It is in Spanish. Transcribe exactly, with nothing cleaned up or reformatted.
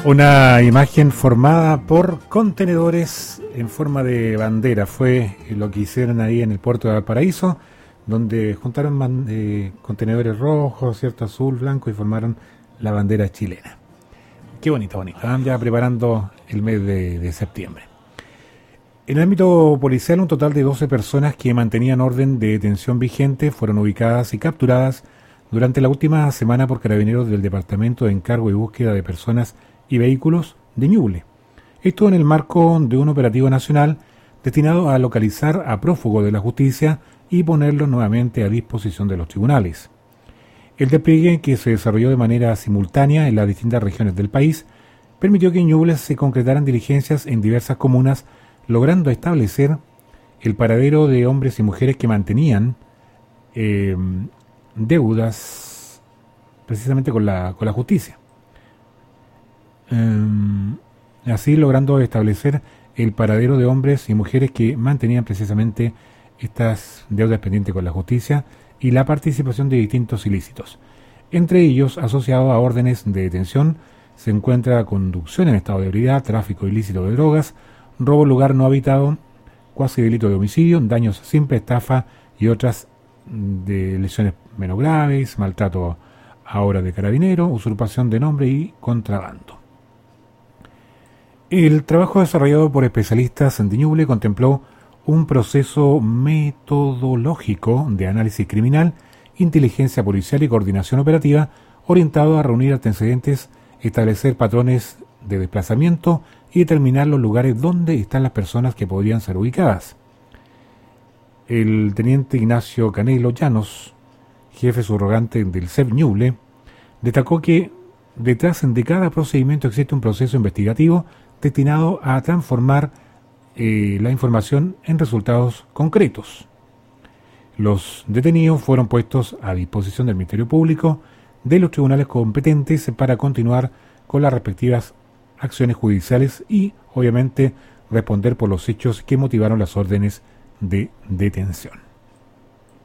Una imagen formada por contenedores en forma de bandera. Fue lo que hicieron ahí en el puerto de Valparaíso, donde juntaron man, eh, contenedores rojos, cierto, azul, blanco y formaron la bandera chilena. Qué bonito, bonito. Estaban ya preparando el mes de, de septiembre. En el ámbito policial, un total de doce personas que mantenían orden de detención vigente fueron ubicadas y capturadas durante la última semana por carabineros del Departamento de Encargo y Búsqueda de Personas y Vehículos de Ñuble. Esto en el marco de un operativo nacional destinado a localizar a prófugos de la justicia y ponerlos nuevamente a disposición de los tribunales. El despliegue, que se desarrolló de manera simultánea en las distintas regiones del país, permitió que en Ñuble se concretaran diligencias en diversas comunas, logrando establecer el paradero de hombres y mujeres que mantenían eh, deudas precisamente con la, con la justicia. Eh, así logrando establecer el paradero de hombres y mujeres que mantenían precisamente estas deudas pendientes con la justicia y la participación de distintos ilícitos. Entre ellos, asociado a órdenes de detención, se encuentra conducción en estado de ebriedad, tráfico ilícito de drogas, robo en lugar no habitado, cuasi delito de homicidio, daños simple, estafa y otras de lesiones menos graves, maltrato a obras de carabinero, usurpación de nombre y contrabando. El trabajo desarrollado por especialistas en Ñuble contempló un proceso metodológico de análisis criminal, inteligencia policial y coordinación operativa orientado a reunir antecedentes, establecer patrones de desplazamiento y determinar los lugares donde están las personas que podrían ser ubicadas. El teniente Ignacio Canelo Llanos, jefe subrogante del C E P Ñuble, destacó que detrás de cada procedimiento existe un proceso investigativo destinado a transformar eh, la información en resultados concretos. Los detenidos fueron puestos a disposición del Ministerio Público, de los tribunales competentes para continuar con las respectivas acciones judiciales y, obviamente, responder por los hechos que motivaron las órdenes de detención.